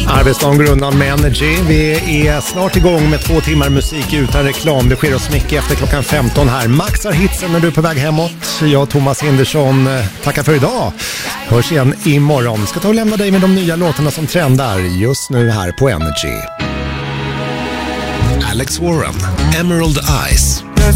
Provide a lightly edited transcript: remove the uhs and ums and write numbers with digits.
Arbetsdagen går undan med Energy. Vi är snart igång med 2 timmar musik utan reklam. Det sker oss mycket efter klockan 15 här. Max har hitsen när du är på väg hemåt. Jag och Thomas Hindersson tackar för idag. Hörs igen imorgon. Ska ta och lämna dig med de nya låtarna som trendar just nu här på Energy. Alex Warren, Emerald Eyes.